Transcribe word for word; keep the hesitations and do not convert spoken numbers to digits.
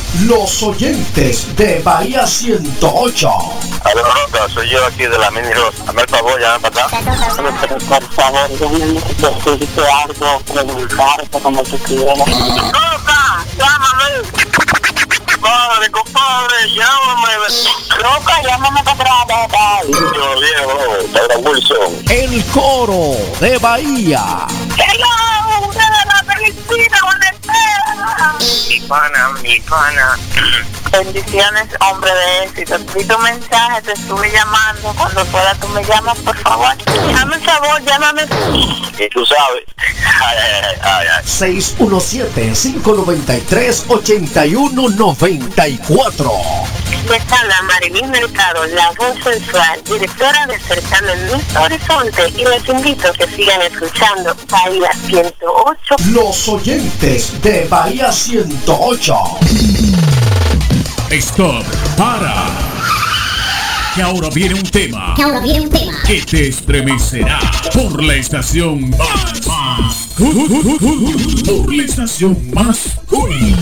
Los oyentes de Bahía ciento ocho. Aló, Roca, soy yo aquí de la Mini Rosa. Hazme el favor, llama para acá. Por favor, déjame decirte algo, preguntarte como tú quieras. Roca, llámame. Compadre, compadre, llámame. Roca, llámame para atrás. Yo, viejo, Taura Wilson. El coro de Bahía. ¡Hello! ¡Ustedes la felicita, bonetera! Mi pana, mi pana. Bendiciones, hombre de éxito. Vi tu mensaje, te estuve llamando. Cuando pueda tú me llamas, por favor. Dame el favor, llámame. Y tú sabes. Ay, ay, ay, ay. seis uno siete, cinco nueve tres, ocho uno nueve cuatro. Les habla Marilyn Mercado, la voz sensual, directora de Cercano en Luis Horizonte, y les invito a que sigan escuchando Bahía ciento ocho. Los oyentes de Bahía ciento ocho. Stop, para. Que ahora viene un tema. Que ahora viene un tema. Que te estremecerá por la estación más. más por la estación más cool.